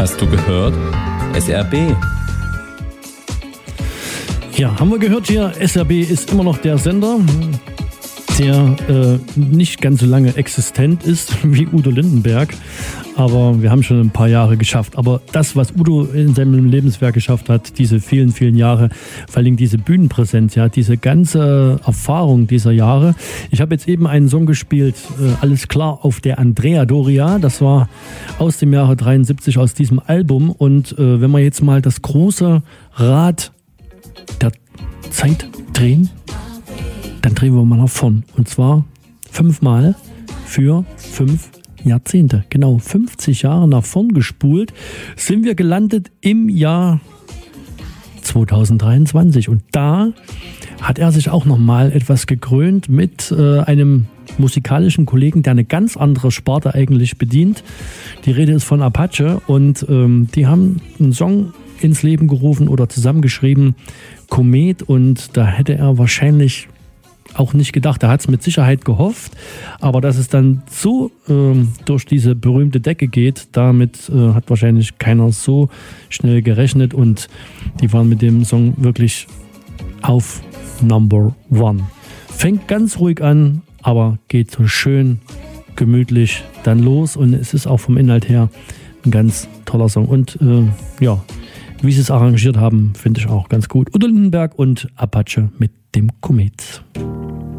Hast du gehört? SRB. Ja, haben wir gehört hier, SRB ist immer noch der Sender, der nicht ganz so lange existent ist wie Udo Lindenberg, aber wir haben schon ein paar Jahre geschafft. Aber das, was Udo in seinem Lebenswerk geschafft hat, diese vielen, vielen Jahre, vor allem diese Bühnenpräsenz, ja, diese ganze Erfahrung dieser Jahre. Ich habe jetzt eben einen Song gespielt, alles klar, auf der Andrea Doria. Das war aus dem Jahre 73, aus diesem Album. Und wenn wir jetzt mal das große Rad der Zeit drehen, dann drehen wir mal nach vorn. Und zwar 5 Mal für 5 Jahrzehnte. Genau, 50 Jahre nach vorn gespult, sind wir gelandet im Jahr 2023. Und da hat er sich auch nochmal etwas gekrönt mit einem musikalischen Kollegen, der eine ganz andere Sparte eigentlich bedient. Die Rede ist von Apache und die haben einen Song ins Leben gerufen oder zusammengeschrieben, Komet, und da hätte er wahrscheinlich auch nicht gedacht. Er hat es mit Sicherheit gehofft, aber dass es dann so durch diese berühmte Decke geht, damit hat wahrscheinlich keiner so schnell gerechnet, und die waren mit dem Song wirklich auf Number One. Fängt ganz ruhig an, aber geht so schön gemütlich dann los, und es ist auch vom Inhalt her ein ganz toller Song. Und ja, wie sie es arrangiert haben, finde ich auch ganz gut. Udo Lindenberg und Apache mit dem Komet.